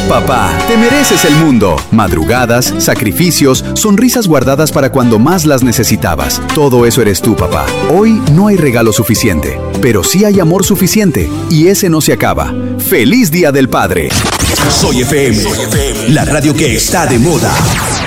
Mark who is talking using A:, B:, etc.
A: Papá, te mereces el mundo. Madrugadas, sacrificios, sonrisas guardadas para cuando más las necesitabas. Todo eso eres tú, papá. Hoy no hay regalo suficiente, pero sí hay amor suficiente. Y ese no se acaba. ¡Feliz Día del Padre!
B: Soy FM, la radio que está de moda.